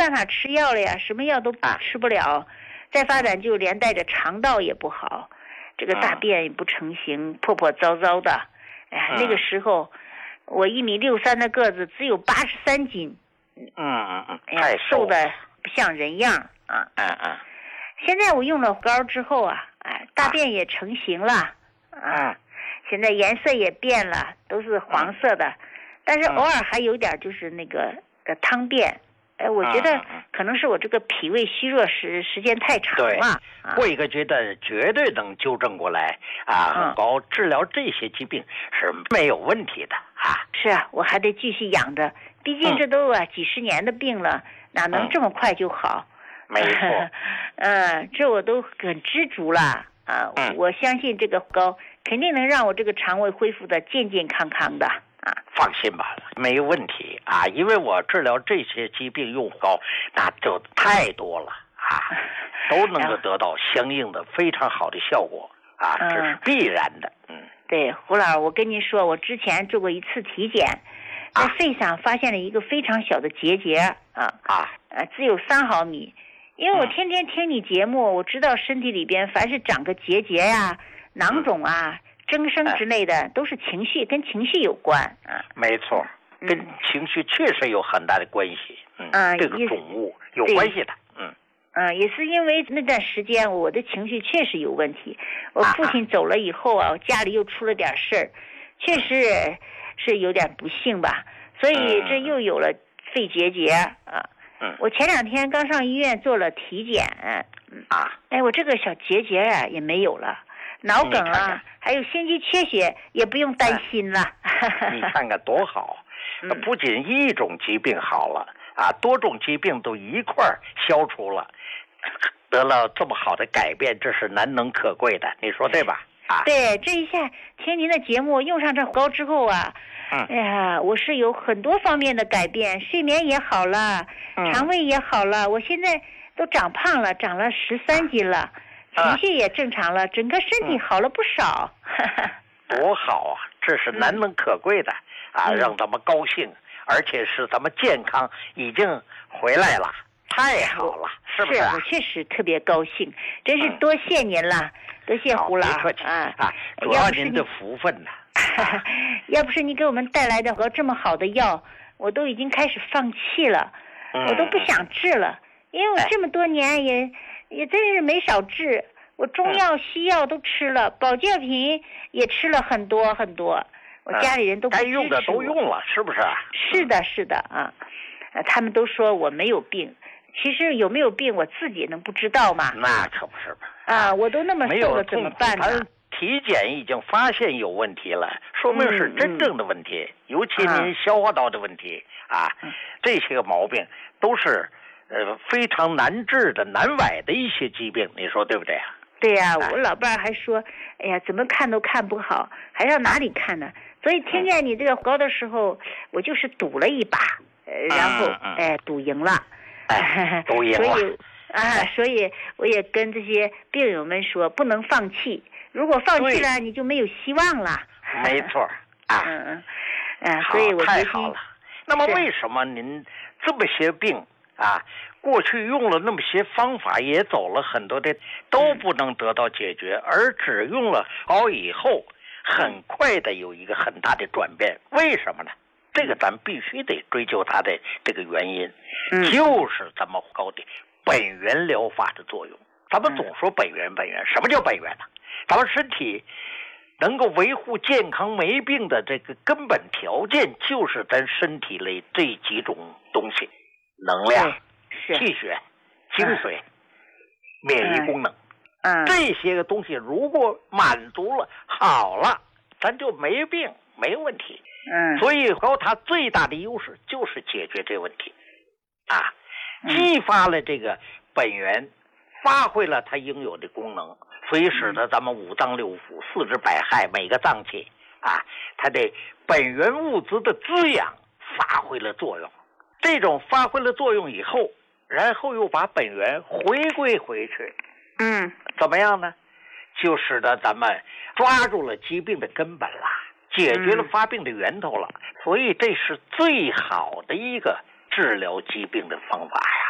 办法吃药了呀，什么药都吃不了，再发展就连带着肠道也不好，这个大便也不成形，破破糟糟的。哎，那个时候我1.63米的个子，只有83斤。 太瘦的不像人样啊。现在我用了膏之后啊，大便也成型了现在颜色也变了，都是黄色的，但是偶尔还有点就是那个汤便。我觉得可能是我这个脾胃虚弱时间太长了。 过一个阶段绝对能纠正过来很高，治疗这些疾病是没有问题的是啊，我还得继续养着，毕竟这都几十年的病了，哪能这么快就好？ 没错。 这我都很知足了我相信这个膏肯定能让我这个肠胃恢复的健健康康的。 放心吧，没有问题因为我治疗这些疾病用膏那就太多了都能够得到相应的非常好的效果这是必然的。 对，胡老师，我跟您说，我之前做过一次体检，在肺上发现了一个非常小的结节只有3毫米。因为我天天听你节目，我知道身体里边凡是长个结节呀、囊肿增生之类的，都是情绪，跟情绪有关没错，跟情绪确实有很大的关系。这个肿物有关系的。 也是因为那段时间我的情绪确实有问题。我父亲走了以后我家里又出了点事儿，确实是有点不幸吧，所以这又有了肺结节我前2天刚上医院做了体检我这个小结节也没有了，脑梗还有心肌缺血也不用担心了。 你看看多好，不仅一种疾病好了多种疾病都一块儿消除了，得了这么好的改变，这是难能可贵的，你说对吧？ 对，这一下听您的节目用上这膏之后哎呀，我是有很多方面的改变，睡眠也好了，肠胃也好了，我现在都长胖了，长了13斤了，情绪也正常了，整个身体好了不少。 多好这是难能可贵的让咱们高兴，而且是咱们健康已经回来了，太好了，是不是？ 我确实特别高兴，真是多谢您了，多谢胡老师主要您的福分呢。 要不是你给我们带来的这么好的药，我都已经开始放弃了，我都不想治了，因为我这么多年也真是没少治，我中药西药都吃了，保健品也吃了很多很多，我家里人都不支持我， 该用的都用了，是不是？ 是的他们都说我没有病，其实有没有病我自己能不知道吗？ 那可不是吧我都那么瘦了怎么办呢？ 体检已经发现有问题了，说明是真正的问题，尤其您消化道的问题这些个毛病都是非常难治的难崴的一些疾病，你说对不对对我老伴还说，哎呀，怎么看都看不好，还上哪里看呢？所以听见你这个膏的时候，我就是赌了一把，然后赌赢了， 赌赢了。 所以我也跟这些病友们说，不能放弃。如果放弃了，你就没有希望了。 没错所以我太好了。那么为什么您这么些病过去用了那么些方法，也走了很多的，都不能得到解决，而只用了膏以后，很快的有一个很大的转变？为什么呢？这个咱必须得追究它的这个原因，就是咱们膏的本源疗法的作用。咱们总说本源，什么叫本源呢？咱们身体能够维护健康没病的这个根本条件，就是咱身体里这几种东西：能量、气血、精髓、免疫功能。这些个东西如果满足了，好了，咱就没病，没问题。所以膏它最大的优势就是解决这个问题激发了这个本源，发挥了它应有的功能，所以使得咱们五脏六腑、四肢百骸每个脏器它的本源物质的滋养发挥了作用。这种发挥了作用以后，然后又把本源回归回去，怎么样呢？就使得咱们抓住了疾病的根本了，解决了发病的源头了。所以这是最好的一个治疗疾病的方法呀。